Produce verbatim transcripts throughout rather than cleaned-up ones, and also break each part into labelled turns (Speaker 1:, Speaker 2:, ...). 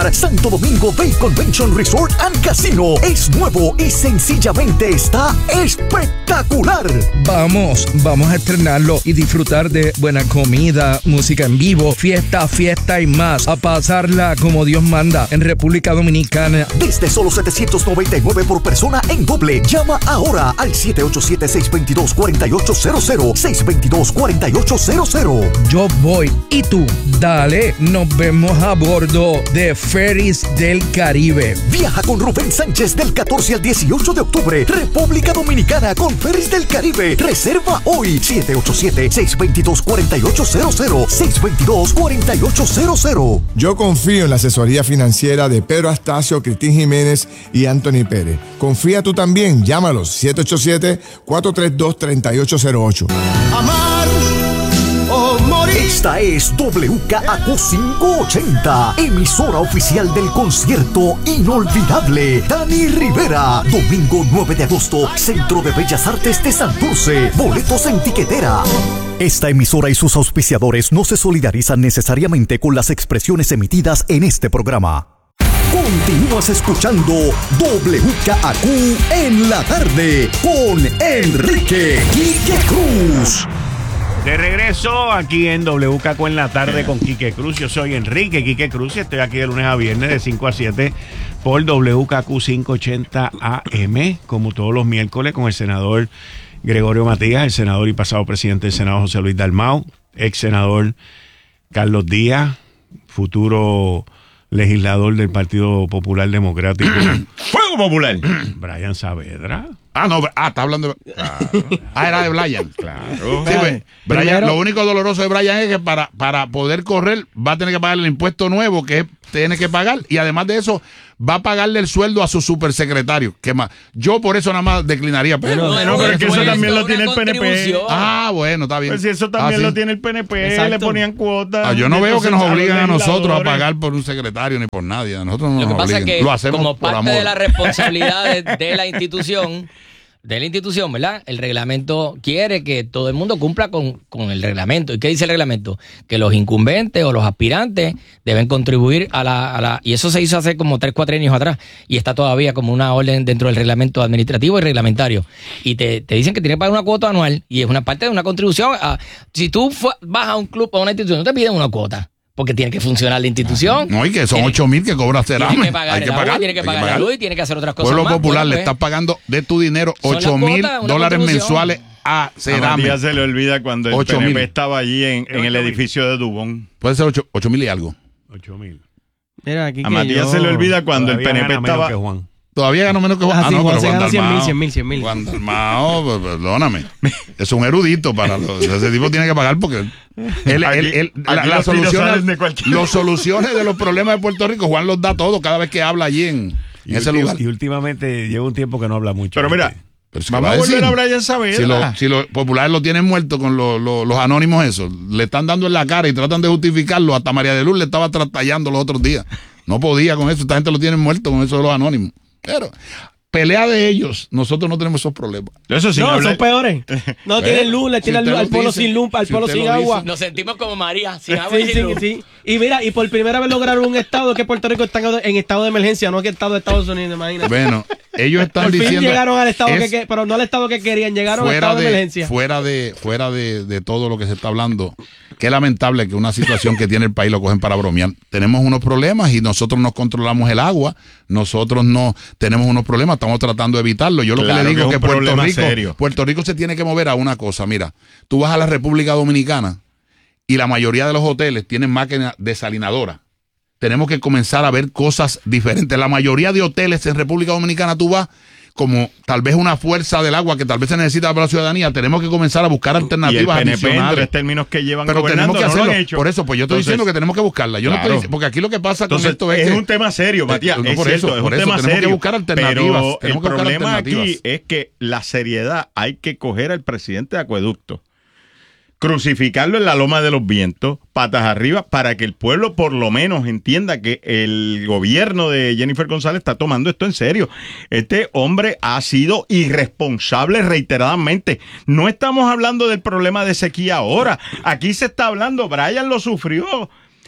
Speaker 1: Boulevard, Santo Domingo Bay Convention Resort and Casino. Es nuevo y sencillamente está espectacular.
Speaker 2: Vamos, vamos a estrenarlo y disfrutar de buena comida, música en vivo, fiesta, fiesta y más. A pasarla como Dios manda en República Dominicana.
Speaker 1: Desde solo setecientos noventa y nueve por persona en doble. Llama ahora al siete ocho siete, seis dos dos, cuatro ocho cero cero. seis dos dos, cuatro ocho cero cero.
Speaker 2: Yo voy. ¿Y tú? Dale, nos vemos a bordo de Ferries del Caribe.
Speaker 1: Viaja con Rubén Sánchez del catorce al dieciocho de octubre. República Dominicana con Ferries del Caribe. Reserva hoy. siete ocho siete, seis dos dos, cuatro ocho cero cero. seis dos dos, cuatro ocho cero cero.
Speaker 3: Yo confío en la asesoría financiera de Pedro Astacio, Cristín Jiménez y Anthony Pérez. Confía tú también. Llámalos siete ocho siete, cuatro tres dos, tres ocho cero ocho.
Speaker 1: Amar o morir. Esta es W K A Q quinientos ochenta, emisora oficial del concierto inolvidable Dani Rivera. Domingo nueve de agosto, Centro de Bellas Artes de Santurce. Boletos en tiquetera. Esta emisora y sus auspiciadores no se solidarizan necesariamente con las expresiones emitidas en este programa. Continúas escuchando W K A Q en la tarde con Enrique Quique Cruz.
Speaker 4: De regreso aquí en W K A Q en la tarde con Quique Cruz. Yo soy Enrique Quique Cruz y estoy aquí de lunes a viernes de cinco a siete por W K A Q quinientos ochenta A M, como todos los miércoles, con el senador Gregorio Matías, el senador y pasado presidente del Senado José Luis Dalmau, ex senador Carlos Díaz, futuro legislador del Partido Popular Democrático.
Speaker 5: ¡Fuego Popular!
Speaker 4: Brian Saavedra.
Speaker 5: Ah, no, ah, está hablando de... Claro. Ah, era de Brian.
Speaker 4: Claro.
Speaker 5: Sí, pues, Brian, lo único doloroso de Brian es que para, para poder correr va a tener que pagar el impuesto nuevo que tiene que pagar, y además de eso va a pagarle el sueldo a su supersecretario. ¿Qué más? Yo por eso nada más declinaría. Pero,
Speaker 4: no, no, pero es que eso también lo tiene el P N P.
Speaker 5: Ah, bueno, está bien.
Speaker 4: Pues si eso también
Speaker 5: ah,
Speaker 4: lo
Speaker 5: ¿sí?
Speaker 4: tiene el P N P,
Speaker 6: Exacto.
Speaker 4: le ponían cuotas.
Speaker 5: Ah, yo no veo que nos obligan a nosotros a
Speaker 4: legisladores.
Speaker 5: pagar por un secretario ni por nadie. A nosotros no
Speaker 6: Lo que
Speaker 5: nos
Speaker 6: pasa
Speaker 5: obligan.
Speaker 6: es que
Speaker 5: Lo hacemos
Speaker 6: como
Speaker 5: por
Speaker 6: parte
Speaker 5: amor.
Speaker 6: de la responsabilidad de, de la institución, de la institución, ¿verdad? El reglamento quiere que todo el mundo cumpla con, con el reglamento. ¿Y qué dice el reglamento? Que los incumbentes o los aspirantes deben contribuir a la, a la... Y eso se hizo hace como tres, cuatro años atrás. Y está todavía como una orden dentro del reglamento administrativo y reglamentario. Y te, te dicen que tienes que pagar una cuota anual y es una parte de una contribución. A, si tú fue, vas a un club o a una institución, no te piden una cuota. Porque tiene que funcionar la institución.
Speaker 5: No, y que son
Speaker 6: Tiene-
Speaker 5: ocho mil que cobra Cerame.
Speaker 6: Tiene que pagar
Speaker 5: Hay
Speaker 6: el
Speaker 5: que
Speaker 6: agua,
Speaker 5: pagar.
Speaker 6: tiene que
Speaker 5: hay
Speaker 6: pagar la luz y tiene que hacer otras cosas
Speaker 5: Pueblo
Speaker 6: más.
Speaker 5: Popular
Speaker 6: Bueno,
Speaker 5: le
Speaker 6: pues,
Speaker 5: está pagando de tu dinero
Speaker 6: son las
Speaker 5: ocho mil
Speaker 6: cuotas, una
Speaker 5: dólares
Speaker 6: contribución.
Speaker 5: mensuales a
Speaker 4: A
Speaker 5: Cerame.
Speaker 4: Matías se le olvida cuando el
Speaker 5: Ocho
Speaker 4: P N P
Speaker 5: mil.
Speaker 4: estaba allí en, en el edificio de Dubón.
Speaker 5: Puede ser ocho mil y algo.
Speaker 4: ocho mil.
Speaker 6: Mira, aquí
Speaker 4: A Matías se le olvida cuando el P N P estaba... que Juan.
Speaker 5: Todavía ganó menos que Juan.
Speaker 6: Ah, sí,
Speaker 5: no,
Speaker 6: Juan
Speaker 5: pero
Speaker 6: se
Speaker 5: Juan
Speaker 6: gana cien mil,
Speaker 5: Dalmao-
Speaker 6: cien mil, cien mil.
Speaker 5: Juan Dalmao, pues, perdóname. Es un erudito para los, ese tipo tiene que pagar porque él,
Speaker 4: Aquí-
Speaker 5: él, él- la-
Speaker 4: aquí
Speaker 5: las
Speaker 4: los tiros
Speaker 5: soluciones,
Speaker 4: salen de cualquier-
Speaker 5: los soluciones de los problemas de Puerto Rico, Juan los da todo cada vez que habla allí en,
Speaker 4: Y,
Speaker 5: en ese
Speaker 4: ulti-
Speaker 5: lugar.
Speaker 4: y últimamente lleva un tiempo que no habla mucho.
Speaker 5: Pero mira, pero si
Speaker 4: vamos
Speaker 5: va
Speaker 4: a
Speaker 5: a
Speaker 4: volver
Speaker 5: decir,
Speaker 4: a Brian Saavedra.
Speaker 5: Si, lo- si los populares lo tienen muerto con lo- lo- los anónimos esos, le están dando en la cara y tratan de justificarlo. Hasta María de Luz le estaba tratallando los otros días. No podía con eso. Esta gente lo tiene muerto con eso de los anónimos. Pero pelea de ellos, nosotros no tenemos esos problemas.
Speaker 4: Eso sí,
Speaker 6: no,
Speaker 4: habla-
Speaker 6: son peores. No tienen luz, le
Speaker 5: Si
Speaker 6: tienen
Speaker 5: usted
Speaker 6: luz al
Speaker 5: lo
Speaker 6: polo
Speaker 5: dice,
Speaker 6: sin luz, al
Speaker 5: si
Speaker 6: polo
Speaker 5: usted
Speaker 6: sin
Speaker 5: lo
Speaker 6: agua.
Speaker 5: dice.
Speaker 6: Nos sentimos como María, sin agua
Speaker 7: Sí,
Speaker 6: y sin
Speaker 7: sí,
Speaker 6: luz.
Speaker 7: sí. Y mira, y por primera vez lograron un estado que Puerto Rico está en estado de emergencia, no que estado de Estados Unidos, imagínate.
Speaker 5: Bueno, ellos están
Speaker 7: Por fin
Speaker 5: diciendo.
Speaker 7: llegaron al estado
Speaker 5: es
Speaker 7: que, que, pero no al estado que querían, llegaron al
Speaker 5: fuera
Speaker 7: estado de,
Speaker 5: de,
Speaker 7: emergencia.
Speaker 5: fuera de, fuera de, de todo lo que se está hablando. Qué lamentable que una situación que tiene el país lo cogen para bromear. Tenemos unos problemas y nosotros nos controlamos el agua, nosotros no tenemos unos problemas, estamos tratando de evitarlo. Yo lo
Speaker 4: Claro
Speaker 5: que le digo
Speaker 4: que
Speaker 5: es
Speaker 4: es
Speaker 5: que
Speaker 4: un
Speaker 5: Puerto
Speaker 4: problema
Speaker 5: Rico,
Speaker 4: serio.
Speaker 5: Puerto Rico se tiene que mover a una cosa. Mira, tú vas a la República Dominicana y la mayoría de los hoteles tienen máquinas desalinadoras. Tenemos que comenzar a ver cosas diferentes. La mayoría de hoteles en República Dominicana tú vas como tal vez una fuerza del agua que tal vez se necesita para la ciudadanía. Tenemos que comenzar a buscar
Speaker 4: y el
Speaker 5: alternativas
Speaker 4: P N P en
Speaker 5: adicionales.
Speaker 4: tres términos que llevan
Speaker 5: Pero tenemos
Speaker 4: gobernando
Speaker 5: que
Speaker 4: no lo
Speaker 5: hacerlo.
Speaker 4: han hecho.
Speaker 5: Por eso, pues yo estoy
Speaker 4: Entonces,
Speaker 5: diciendo que tenemos que buscarla. Yo no
Speaker 4: claro.
Speaker 5: estoy, porque aquí lo que pasa
Speaker 4: Entonces,
Speaker 5: con esto es,
Speaker 4: es
Speaker 5: que,
Speaker 4: un tema serio, Matías.
Speaker 5: no,
Speaker 4: Es
Speaker 5: por
Speaker 4: cierto,
Speaker 5: eso,
Speaker 4: es
Speaker 5: por
Speaker 4: un
Speaker 5: eso
Speaker 4: tema
Speaker 5: tenemos
Speaker 4: serio.
Speaker 5: que buscar alternativas.
Speaker 4: Pero
Speaker 5: tenemos
Speaker 4: el
Speaker 5: que buscar
Speaker 4: problema
Speaker 5: alternativas.
Speaker 4: aquí es que la seriedad hay que coger al presidente de Acueducto, crucificarlo en la loma de los vientos, patas arriba, para que el pueblo por lo menos entienda que el gobierno de Jennifer González está tomando esto en serio. Este hombre ha sido irresponsable reiteradamente. No estamos hablando del problema de sequía ahora. Aquí se está hablando, Brian lo sufrió.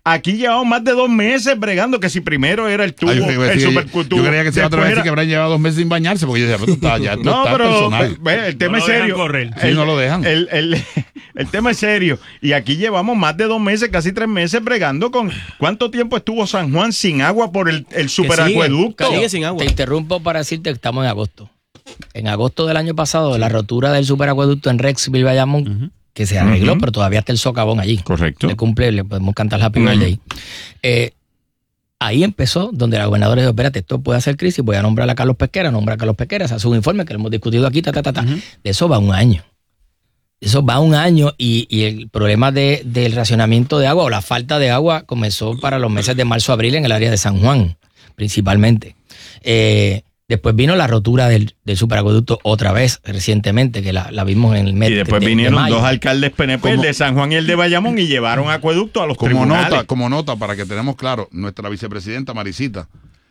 Speaker 8: Aquí llevamos más de dos meses bregando, que si primero era el tubo,
Speaker 5: Ah, yo, creía que
Speaker 8: el
Speaker 5: decía-
Speaker 8: supercutubo.
Speaker 5: yo creía que se iba a
Speaker 8: después
Speaker 5: decir
Speaker 8: era-
Speaker 5: que habrán llevado dos meses sin bañarse, porque yo decía, pero esto está, ya, esto
Speaker 8: No,
Speaker 5: está
Speaker 8: pero
Speaker 5: personal.
Speaker 8: ve, el tema
Speaker 4: No
Speaker 8: es
Speaker 4: lo dejan
Speaker 8: serio.
Speaker 4: correr.
Speaker 5: Sí, no lo dejan.
Speaker 8: El, el, el tema es serio. Y aquí llevamos más de dos meses, casi tres meses bregando con... ¿Cuánto tiempo estuvo San Juan sin agua por el, el superacueducto?
Speaker 7: sigue sin agua.
Speaker 6: Te interrumpo para decirte que estamos en agosto. En agosto del año pasado, la rotura del superacueducto en Rexville, Bayamón, uh-huh. que se arregló, uh-huh. pero todavía está el socavón allí.
Speaker 8: Correcto.
Speaker 6: Le cumple, le podemos cantar Happy uh-huh. Birthday. Eh, ahí empezó donde la gobernadora dijo, espérate, esto puede hacer crisis, voy a nombrar a Carlos Pesquera, nombrar a Carlos Pesquera, se hace un informe que lo hemos discutido aquí, ta, ta, ta, ta. Uh-huh. De eso va un año. Eso va un año y, y el problema de, del racionamiento de agua o la falta de agua comenzó para los meses de marzo, abril en el área de San Juan, principalmente. Eh, después vino la rotura del, del superacueducto otra vez recientemente, que la, la vimos en el mes
Speaker 8: Y después
Speaker 6: de,
Speaker 8: vinieron
Speaker 6: de mayo.
Speaker 8: dos alcaldes P N P, el de San Juan y el de Bayamón, y llevaron acueducto a los
Speaker 5: como
Speaker 8: tribunales.
Speaker 5: nota, como nota, para que tenemos claro, nuestra vicepresidenta Maricita,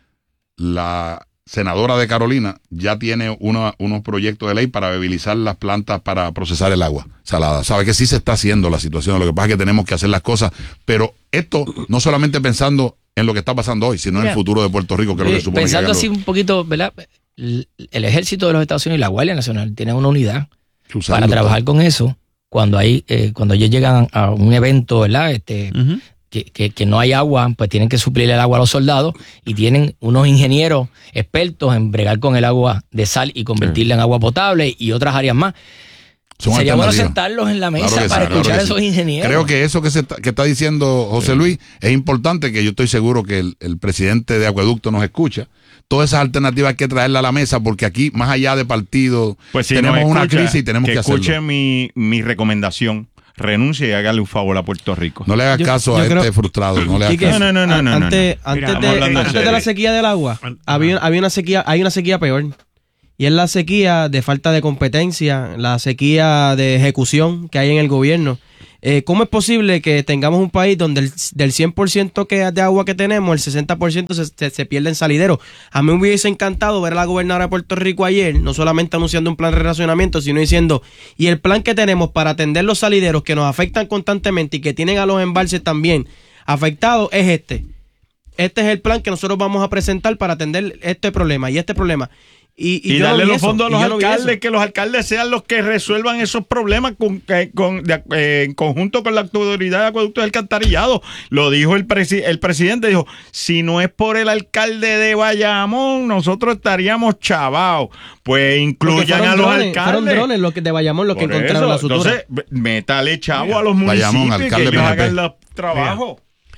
Speaker 5: la senadora de Carolina, ya tiene una, unos proyectos de ley para viabilizar las plantas para procesar el agua salada. Sabe que sí se está haciendo la situación, lo que pasa es que tenemos que hacer las cosas, pero esto no solamente pensando en lo que está pasando hoy, sino Mira, en el futuro de Puerto Rico, que es lo que
Speaker 6: eh,
Speaker 5: supone
Speaker 6: pensando
Speaker 5: que
Speaker 6: así un poquito, ¿verdad? El, el ejército de los Estados Unidos y la Guardia Nacional tienen una unidad
Speaker 5: Usarlo
Speaker 6: para trabajar
Speaker 5: todo.
Speaker 6: con eso cuando hay eh, cuando ellos llegan a un evento, ¿verdad? Este, uh-huh. que, que, que no hay agua, pues tienen que suplir el agua a los soldados y tienen unos ingenieros expertos en bregar con el agua de sal y convertirla sí. en agua potable y otras áreas más.
Speaker 5: Son
Speaker 6: Sería bueno sentarlos en la mesa claro para sí, escuchar claro a esos sí. ingenieros.
Speaker 5: Creo que eso que, se está, que está diciendo José sí. Luis es importante, que yo estoy seguro que el, el presidente de Acueducto nos escucha. Todas esas alternativas hay que traerlas a la mesa, porque aquí, más allá de partido,
Speaker 8: pues si
Speaker 5: tenemos
Speaker 8: escucha,
Speaker 5: una crisis y tenemos que,
Speaker 8: que
Speaker 5: hacerlo.
Speaker 8: escuche mi, mi recomendación. Renuncie y hágale un favor a Puerto Rico.
Speaker 5: No le hagas
Speaker 7: yo,
Speaker 5: caso
Speaker 7: yo
Speaker 5: a
Speaker 7: creo,
Speaker 5: este frustrado. No le hagas caso.
Speaker 8: No, no, no, no, no,
Speaker 7: Antes,
Speaker 8: no.
Speaker 7: antes,
Speaker 8: Mira,
Speaker 7: de, antes de la sequía del agua, había, había una sequía, hay una sequía peor. Y es la sequía de falta de competencia, la sequía de ejecución que hay en el gobierno. Eh, ¿Cómo es posible que tengamos un país donde el, del cien por ciento que, de agua que tenemos, el sesenta por ciento se, se, se pierde en salidero? A mí me hubiese encantado ver a la gobernadora de Puerto Rico ayer, no solamente anunciando un plan de racionamiento, sino diciendo, y el plan que tenemos para atender los salideros que nos afectan constantemente y que tienen a los embalses también afectados es este. Este es el plan que nosotros vamos a presentar para atender este problema y este problema. Y, y,
Speaker 8: y
Speaker 7: yo
Speaker 8: darle
Speaker 7: no
Speaker 8: los
Speaker 7: eso,
Speaker 8: fondos a los
Speaker 7: no
Speaker 8: alcaldes, que los alcaldes sean los que resuelvan esos problemas con, con, de, eh, en conjunto con la autoridad de acueductos y alcantarillado. Lo dijo el, presi el presidente, dijo, si no es por el alcalde de Bayamón, nosotros estaríamos chavados. Pues incluyan a los
Speaker 7: drones,
Speaker 8: alcaldes.
Speaker 7: Fueron drones los que, de Bayamón los que
Speaker 8: por
Speaker 7: encontraron
Speaker 8: eso,
Speaker 7: la sutura.
Speaker 8: Entonces, métale chavo Mira, a los municipios Bayamón, que ellos hagan los trabajos.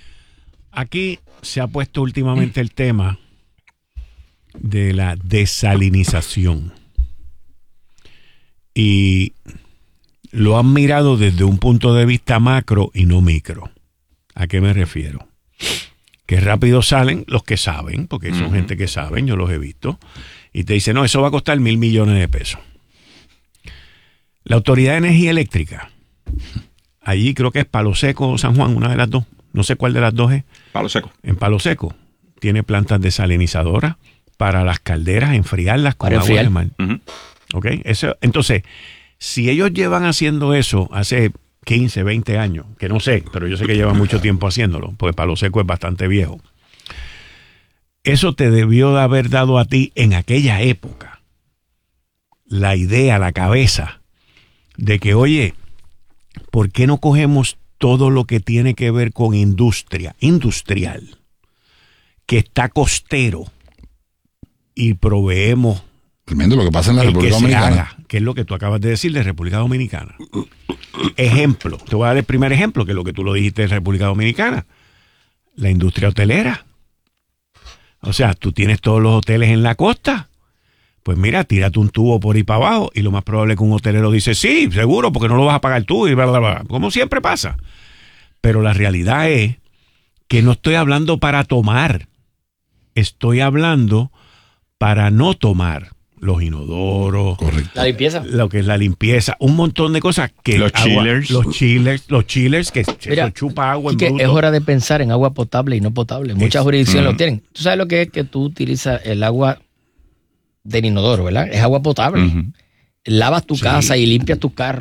Speaker 4: Aquí se ha puesto últimamente el tema de la desalinización y lo han mirado desde un punto de vista macro y no micro. ¿A qué me refiero? Que rápido salen los que saben, porque son uh-huh. gente que saben, yo los he visto, y te dicen, no, eso va a costar mil millones de pesos. La Autoridad de Energía Eléctrica, allí creo que es Palo Seco o San Juan, una de las dos, no sé cuál de las dos es.
Speaker 8: Palo Seco.
Speaker 4: En Palo Seco tiene plantas desalinizadoras para las calderas, enfriarlas con
Speaker 6: para
Speaker 4: agua
Speaker 6: enfriar.
Speaker 4: de mar.
Speaker 8: Uh-huh.
Speaker 4: ¿Okay? Eso, entonces, si ellos llevan haciendo eso hace quince, veinte años, que no sé, pero yo sé que llevan mucho tiempo haciéndolo, porque Palo Seco es bastante viejo, eso te debió de haber dado a ti en aquella época la idea, la cabeza, de que, oye, ¿por qué no cogemos todo lo que tiene que ver con industria, industrial, que está costero, y proveemos
Speaker 5: tremendo lo que pasa en la
Speaker 4: el
Speaker 5: República
Speaker 4: que
Speaker 5: Dominicana,
Speaker 4: se haga, que es lo que tú acabas de decir de República Dominicana? Ejemplo, te voy a dar el primer ejemplo, que es lo que tú lo dijiste de República Dominicana, la industria hotelera. O sea, tú tienes todos los hoteles en la costa, pues mira, tírate un tubo por ahí para abajo y lo más probable es que un hotelero dice, sí, seguro, porque no lo vas a pagar tú, y bla, bla, bla, como siempre pasa. Pero la realidad es que no estoy hablando para tomar, estoy hablando para no tomar los inodoros,
Speaker 5: correcto,
Speaker 6: la limpieza,
Speaker 4: lo que es la limpieza, un montón de cosas que
Speaker 8: los
Speaker 4: agua,
Speaker 8: chillers,
Speaker 4: los chillers, los chillers que
Speaker 6: Mira,
Speaker 4: eso chupa agua en
Speaker 6: que
Speaker 4: bruto.
Speaker 6: es hora de pensar en agua potable y no potable. Muchas
Speaker 4: es,
Speaker 6: jurisdicciones
Speaker 8: mm.
Speaker 6: lo tienen. Tú sabes lo que es que tú utilizas el agua del inodoro, ¿verdad? Es agua potable.
Speaker 8: Uh-huh.
Speaker 6: Lavas tu
Speaker 4: Sí.
Speaker 6: casa y limpias tu carro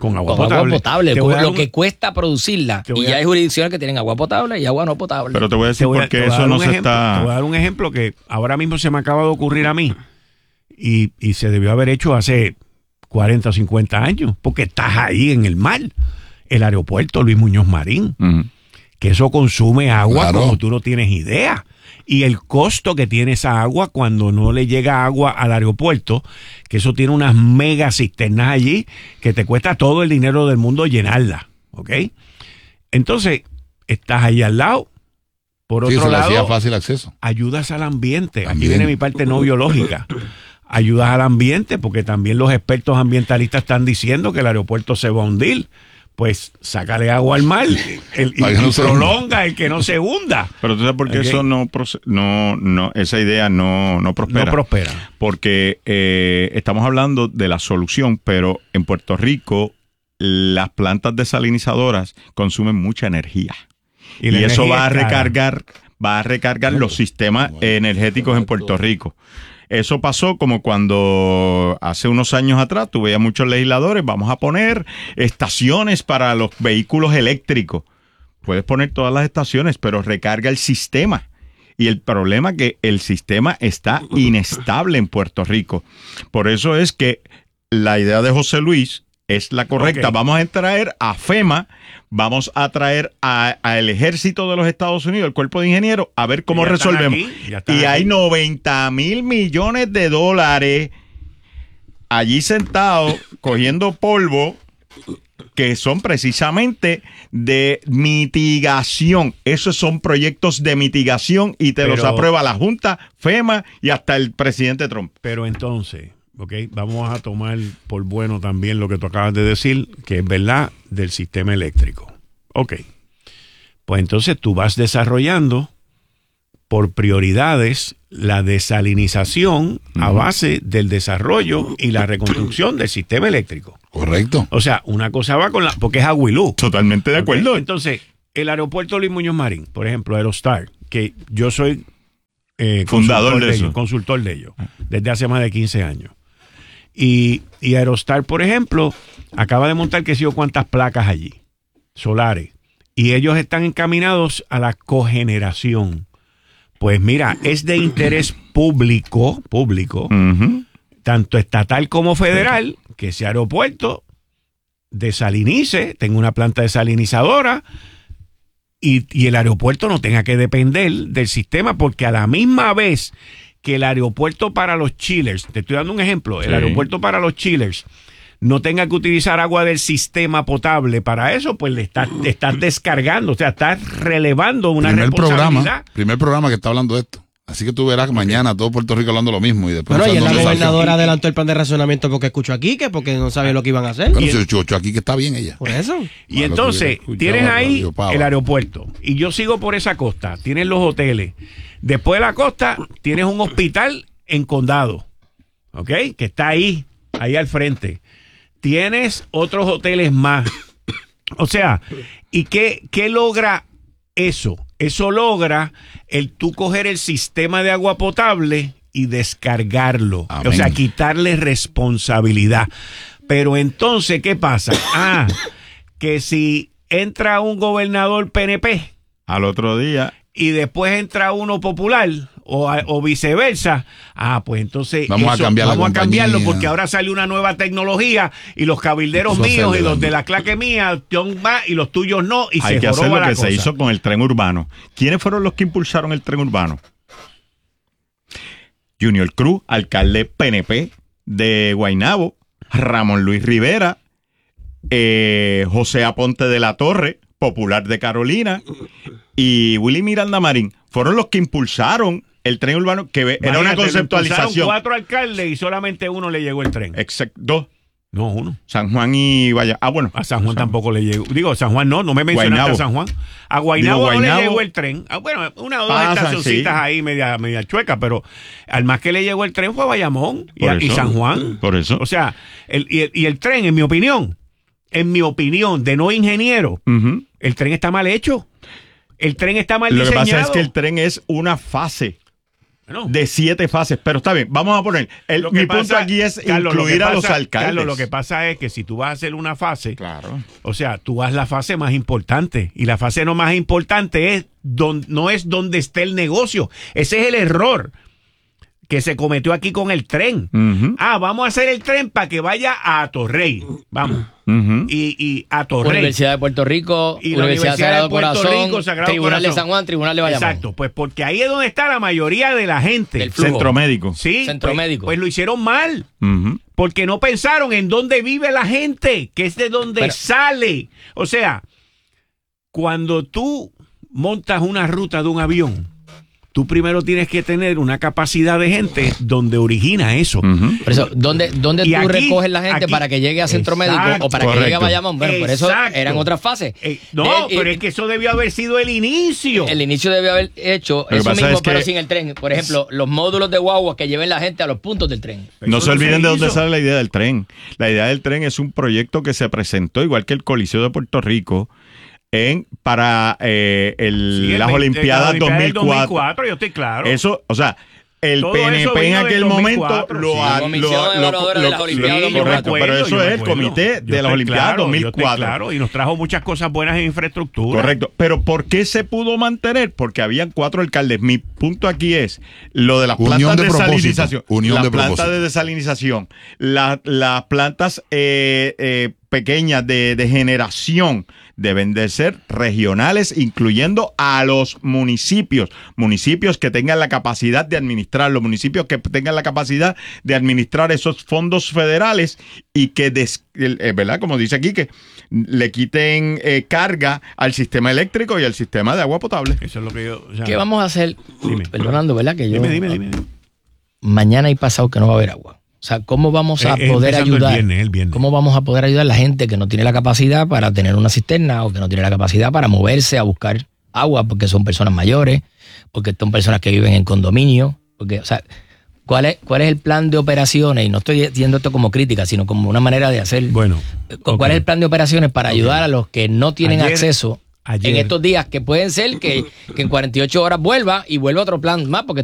Speaker 4: Con agua
Speaker 6: con
Speaker 4: potable.
Speaker 6: agua potable,
Speaker 4: Te
Speaker 6: con
Speaker 4: voy a dar
Speaker 6: lo
Speaker 4: un-
Speaker 6: que cuesta producirla.
Speaker 4: Te voy
Speaker 6: Y
Speaker 4: a-
Speaker 6: ya hay jurisdicciones que tienen agua potable y agua no potable.
Speaker 8: Pero te voy a
Speaker 4: Te
Speaker 8: decir
Speaker 4: voy a-
Speaker 8: por
Speaker 4: te
Speaker 8: qué
Speaker 4: voy a
Speaker 8: eso
Speaker 4: dar
Speaker 8: no
Speaker 4: un
Speaker 8: se
Speaker 4: ejemplo, Te voy a
Speaker 8: está...
Speaker 4: dar un ejemplo que ahora mismo se me acaba de ocurrir a mí y, y se debió haber hecho hace cuarenta o cincuenta años, porque estás ahí en el mar. El aeropuerto Luis Muñoz Marín,
Speaker 8: Ujú.
Speaker 4: que eso consume agua
Speaker 5: Claro.
Speaker 4: como tú no tienes idea. Y el costo que tiene esa agua cuando no le llega agua al aeropuerto, que eso tiene unas mega cisternas allí, que te cuesta todo el dinero del mundo llenarla, ¿ok? Entonces, estás ahí al lado. Por
Speaker 5: Sí,
Speaker 4: otro
Speaker 5: se le hacía
Speaker 4: lado,
Speaker 5: fácil acceso.
Speaker 4: ayudas al ambiente. Aquí
Speaker 5: También.
Speaker 4: viene mi parte no biológica. Ayudas al ambiente porque también los expertos ambientalistas están diciendo que el aeropuerto se va a hundir. Pues sácale agua al mar el, y,
Speaker 5: Para que no
Speaker 4: y
Speaker 5: se hunda.
Speaker 4: prolonga el que no se hunda.
Speaker 8: Pero tú sabes por qué
Speaker 4: Ok.
Speaker 8: eso no, proce- no, no, esa idea no, no prospera.
Speaker 4: No prospera.
Speaker 8: Porque eh, estamos hablando de la solución, pero en Puerto Rico las plantas desalinizadoras consumen mucha energía.
Speaker 4: Y
Speaker 8: Y,
Speaker 4: la
Speaker 8: eso
Speaker 4: energía
Speaker 8: va a
Speaker 4: es cara.
Speaker 8: recargar, va a recargar los sistemas energéticos en Puerto Rico. Eso pasó como cuando hace unos años atrás tuve a muchos legisladores, vamos a poner estaciones para los vehículos eléctricos. Puedes poner todas las estaciones, pero recarga el sistema. Y el problema es que el sistema está inestable en Puerto Rico. Por eso es que la idea de José Luis es la correcta.
Speaker 4: Ok.
Speaker 8: Vamos a traer a FEMA, vamos a traer al ejército de los Estados Unidos, el cuerpo de ingenieros, a ver cómo
Speaker 4: Ya están
Speaker 8: resolvemos.
Speaker 4: aquí, ya están
Speaker 8: Y hay
Speaker 4: aquí.
Speaker 8: noventa mil millones de dólares allí sentados cogiendo polvo, que son precisamente de mitigación. Esos son proyectos de mitigación y te los
Speaker 4: Pero-
Speaker 8: aprueba la Junta, FEMA y hasta el presidente Trump.
Speaker 4: Pero entonces, ok, vamos a tomar por bueno también lo que tú acabas de decir, que es verdad del sistema eléctrico. Ok, pues entonces tú vas desarrollando por prioridades la desalinización a base del desarrollo y la reconstrucción del sistema eléctrico.
Speaker 5: Correcto.
Speaker 4: O sea, una cosa va con la... porque es agua y luz.
Speaker 8: Totalmente de acuerdo.
Speaker 4: Ok, entonces, el aeropuerto Luis Muñoz Marín, por ejemplo, Aerostar, que yo soy eh,
Speaker 8: Fundador
Speaker 4: consultor
Speaker 8: de eso.
Speaker 4: ellos, consultor de ellos, desde hace más de quince años. Y, y Aerostar, por ejemplo, acaba de montar que sé yo cuántas placas allí, solares. Y ellos están encaminados a la cogeneración. Pues mira, es de interés público, público,
Speaker 8: Ujú.
Speaker 4: tanto estatal como federal, que ese aeropuerto desalinice, tenga una planta desalinizadora y, y el aeropuerto no tenga que depender del sistema, porque a la misma vez que el aeropuerto para los chillers, te estoy dando un ejemplo, el
Speaker 8: Sí.
Speaker 4: aeropuerto para los chillers no tenga que utilizar agua del sistema potable para eso, pues le estás, te estás descargando, o sea, estás relevando una
Speaker 5: primer
Speaker 4: responsabilidad.
Speaker 5: programa, primer programa que está hablando de esto. Así que tú verás que mañana todo Puerto Rico hablando lo mismo y después.
Speaker 7: Bueno, y
Speaker 5: no
Speaker 7: la
Speaker 5: sé dónde salió.
Speaker 7: gobernadora adelantó el plan de razonamiento porque escuchó aquí, que porque no sabía lo que iban a hacer.
Speaker 5: Bueno, si Chucho aquí que está bien ella.
Speaker 7: Por eso.
Speaker 4: Y
Speaker 5: Malo
Speaker 4: entonces,
Speaker 5: que hubiera escuchado
Speaker 4: tienes
Speaker 5: a
Speaker 4: ahí
Speaker 5: Radio Pava.
Speaker 4: el aeropuerto. Y yo sigo por esa costa. Tienes los hoteles. Después de la costa, tienes un hospital en Condado. ¿Ok? Que está ahí, ahí al frente. Tienes otros hoteles más. O sea, ¿y qué, qué logra eso? Eso logra el tú coger el sistema de agua potable y descargarlo.
Speaker 5: Amén.
Speaker 4: O sea, quitarle responsabilidad. Pero entonces, ¿qué pasa? Ah, que si entra un gobernador P N P
Speaker 8: Al otro día,
Speaker 4: y después entra uno popular o, a- o viceversa, ah, pues entonces
Speaker 5: Vamos a cambiar la
Speaker 4: vamos a cambiarlo
Speaker 5: compañía.
Speaker 4: porque ahora sale una nueva tecnología y los cabilderos
Speaker 5: Eso
Speaker 4: míos
Speaker 5: hace
Speaker 4: y los
Speaker 5: daño.
Speaker 4: de la claque mía John va y los tuyos no y
Speaker 8: hay
Speaker 4: se
Speaker 8: que hacer
Speaker 4: joroba
Speaker 8: lo
Speaker 4: la
Speaker 8: que
Speaker 4: cosa.
Speaker 8: se hizo con el tren urbano. ¿Quiénes fueron los que impulsaron el tren urbano? Junior Cruz, alcalde P N P de Guaynabo, Ramón Luis Rivera, eh, José Aponte de la Torre, popular de Carolina, y Willy Miranda Marín. Fueron los que impulsaron el tren urbano, que era una
Speaker 4: Imagínate, lo impulsaron
Speaker 8: conceptualización.
Speaker 4: cuatro alcaldes y solamente uno le llegó el tren.
Speaker 8: Exacto. Dos.
Speaker 4: No, uno.
Speaker 8: San Juan y Vaya. Ah, bueno.
Speaker 4: A San Juan tampoco le llegó. Digo, San Juan no, no me mencionaste
Speaker 8: Guaynabo.
Speaker 4: a San Juan. A Guaynabo,
Speaker 8: Digo,
Speaker 4: no le
Speaker 8: Guaynabo.
Speaker 4: llegó el tren. Ah, bueno, una o dos
Speaker 8: Pasan,
Speaker 4: estacioncitas
Speaker 8: sí.
Speaker 4: ahí media, media chueca, pero al más que le llegó el tren fue a Bayamón y,
Speaker 8: Por
Speaker 4: a- y
Speaker 8: eso.
Speaker 4: San Juan.
Speaker 8: Por eso.
Speaker 4: O sea, el, y, el, y el tren, en mi opinión, en mi opinión, de no ingeniero,
Speaker 8: Ujú.
Speaker 4: el tren está mal hecho. El tren está mal
Speaker 8: Lo que
Speaker 4: diseñado.
Speaker 8: pasa es que el tren es una fase.
Speaker 4: Bueno.
Speaker 8: de siete fases. Pero está bien, vamos a poner. El, mi
Speaker 4: pasa,
Speaker 8: punto aquí es
Speaker 4: Carlos,
Speaker 8: incluir
Speaker 4: pasa,
Speaker 8: a los alcaldes.
Speaker 4: Carlos, lo que pasa es que si tú vas a hacer una fase,
Speaker 8: claro.
Speaker 4: o sea, tú haz la fase más importante. Y la fase no más importante es don, no es donde esté el negocio. Ese es el error que se cometió aquí con el tren.
Speaker 8: Uh-huh.
Speaker 4: Ah, vamos a hacer el tren para que vaya a Atorrey. Vamos.
Speaker 8: Uh-huh.
Speaker 4: Y, y a Atorrey.
Speaker 6: Universidad de Puerto Rico,
Speaker 4: Y la
Speaker 6: Universidad,
Speaker 4: Universidad
Speaker 6: Sagrado
Speaker 4: de Puerto
Speaker 6: Corazón,
Speaker 4: Rico, Sagrado
Speaker 6: Tribunal
Speaker 4: Corazón.
Speaker 6: de San Juan, Tribunal de Bayamón.
Speaker 4: Exacto, pues porque ahí es donde está la mayoría de la gente.
Speaker 6: Del flujo.
Speaker 8: Centro médico.
Speaker 4: Sí,
Speaker 6: Centro
Speaker 4: pues,
Speaker 6: médico.
Speaker 4: Pues lo hicieron mal.
Speaker 8: Uh-huh.
Speaker 4: Porque no pensaron en dónde vive la gente, que es de donde
Speaker 6: Pero-
Speaker 4: sale. O sea, cuando tú montas una ruta de un avión, tú primero tienes que tener una capacidad de gente donde origina eso.
Speaker 8: Uh-huh.
Speaker 6: Por eso, ¿dónde, dónde
Speaker 4: Y
Speaker 6: tú
Speaker 4: aquí-
Speaker 6: recoges la gente
Speaker 4: aquí-
Speaker 6: para que llegue a Centro Médico
Speaker 4: Exacto.
Speaker 6: o para que
Speaker 8: Correcto.
Speaker 6: llegue a Bayamón? Bueno, por eso
Speaker 4: Exacto.
Speaker 6: eran otras fases.
Speaker 4: Eh, no,
Speaker 6: De-
Speaker 4: pero
Speaker 6: y-
Speaker 4: es que eso debió haber sido el inicio.
Speaker 6: El inicio debe haber hecho
Speaker 8: que
Speaker 6: eso
Speaker 8: pasa
Speaker 6: mismo,
Speaker 8: es que-
Speaker 6: pero sin el tren. Por ejemplo, los módulos de guagua que lleven la gente a los puntos del tren.
Speaker 8: No
Speaker 4: Eso
Speaker 8: se olviden de dónde
Speaker 4: hizo.
Speaker 8: sale la idea del tren. La idea del tren es un proyecto que se presentó, igual que el Coliseo de Puerto Rico, en para eh, el-
Speaker 4: Sí, el
Speaker 8: las
Speaker 4: veinte
Speaker 8: Olimpiadas
Speaker 4: las
Speaker 8: dos
Speaker 4: Olimpiadas
Speaker 8: mil
Speaker 4: del
Speaker 8: cuatro.
Speaker 4: dos mil cuatro, yo estoy claro.
Speaker 8: Eso, o sea, el
Speaker 4: Todo
Speaker 8: P
Speaker 4: eso
Speaker 8: N P en
Speaker 4: vino del
Speaker 8: aquel
Speaker 4: dos mil
Speaker 8: momento
Speaker 4: cuatro,
Speaker 8: lo
Speaker 4: sí.
Speaker 8: ha-
Speaker 6: Comisión
Speaker 8: lo-
Speaker 6: Evaluadora de las
Speaker 8: lo-
Speaker 6: Olimpiadas
Speaker 8: lo-
Speaker 6: dos mil cuatro.
Speaker 8: correcto, pero eso
Speaker 4: yo me
Speaker 8: es el
Speaker 4: acuerdo.
Speaker 8: comité
Speaker 4: Yo
Speaker 8: de las
Speaker 4: estoy
Speaker 8: Olimpiadas
Speaker 4: claro, yo estoy
Speaker 8: dos mil cuatro.
Speaker 4: Claro, y nos trajo muchas cosas buenas en infraestructura.
Speaker 8: Correcto, pero ¿por qué se pudo mantener? Porque habían cuatro alcaldes. Mi punto aquí es lo de las
Speaker 5: Unión
Speaker 8: plantas
Speaker 5: de
Speaker 8: de,
Speaker 5: propósito.
Speaker 8: desalinización.
Speaker 5: Unión
Speaker 8: las
Speaker 5: de
Speaker 8: plantas
Speaker 5: propósito.
Speaker 8: de desalinización, la- las plantas eh, eh, pequeñas de, de generación deben de ser regionales, incluyendo a los municipios. Municipios que tengan la capacidad de administrar, los municipios que tengan la capacidad de administrar esos fondos federales y que, des, eh, ¿verdad? Como dice aquí, que le quiten eh, carga al sistema eléctrico y al sistema de agua potable.
Speaker 4: Eso es lo que yo... o sea,
Speaker 6: ¿Qué vamos a hacer?
Speaker 4: Dime.
Speaker 6: Perdonando, ¿verdad? Que yo,
Speaker 4: Dime, dime, dime.
Speaker 6: mañana y pasado que no va a haber agua. O sea, ¿cómo vamos a
Speaker 4: Eh, eh,
Speaker 6: poder
Speaker 4: empezando el
Speaker 6: ayudar?
Speaker 4: viernes, el viernes.
Speaker 6: ¿Cómo vamos a poder ayudar a la gente que no tiene la capacidad para tener una cisterna o que no tiene la capacidad para moverse a buscar agua porque son personas mayores, porque son personas que viven en condominio? Porque, o sea, ¿cuál es, cuál es el plan de operaciones? Y no estoy diciendo esto como crítica, sino como una manera de hacer.
Speaker 4: Bueno,
Speaker 6: ¿Cuál
Speaker 4: ok.
Speaker 6: es el plan de operaciones para ayudar a los que no tienen
Speaker 4: Ayer-
Speaker 6: acceso
Speaker 4: ayer-
Speaker 6: en estos días? Que pueden ser que, que en cuarenta y ocho horas vuelva y vuelva otro plan más, porque